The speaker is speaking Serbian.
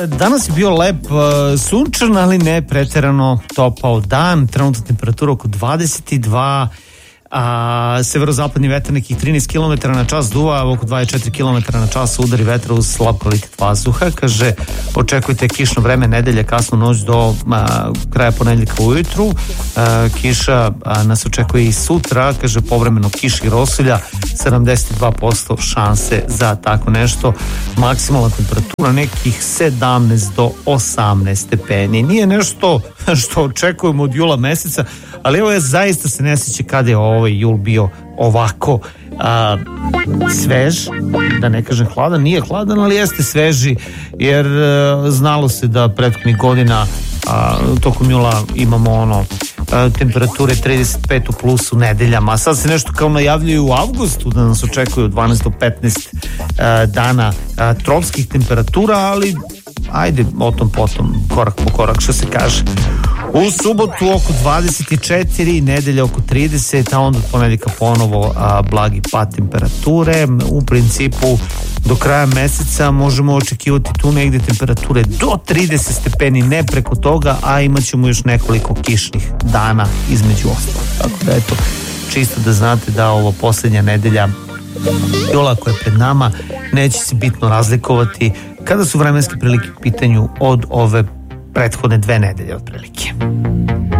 Danas je bio lep, sunčan, ali ne preterano topao dan. Trenutna temperatura oko 22, a severozapadni vetar nekih 13 km na čas duva, oko 24 km na čas udari vetra uz slab kvalitet vazduha. Kaže, očekujte kišno vreme nedelje, kasnu noć do kraja ponedeljka ujutru. Kiša nas očekuje i sutra, kaže, povremeno kiša i rosulja, 72% šanse za tako nešto. Maksimalna temperatura nekih 17 do 18 stepeni. Nije nešto što očekujemo od jula meseca, ali ovo je zaista se ne sjeća kada je ovaj jul bio ovako svež, da ne kažem hladan. Nije hladan, ali jeste sveži, jer znalo se da prethodnih godina tokom jula imamo temperature 35 u plusu nedeljama, a sad se nešto kao najavljuju u avgustu da nas očekuju 12 do 15 dana tropskih temperatura, ali ajde o tom potom, korak po korak, što se kaže. U subotu oko 24, nedelja oko 30, a onda od ponedeljka ponovo blagi pad temperature. U principu do kraja meseca možemo očekivati tu negde temperature do 30 stepeni, ne preko toga, a imat ćemo još nekoliko kišnih dana između ostalog. Tako da eto, čisto da znate da ovo posljednja nedelja jula koja je pred nama neće se bitno razlikovati kada su vremenske prilike u pitanju od ove prethodne 2 nedelje otprilike.